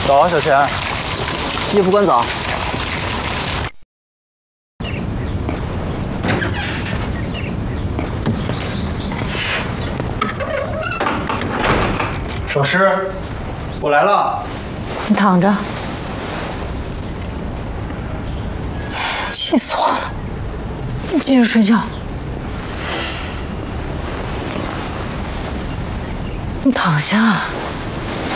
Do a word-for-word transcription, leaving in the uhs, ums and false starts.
早啊，小钱。 叶副官早。 老师，我来了。 你躺着。气死我了！你继续睡觉。你躺下。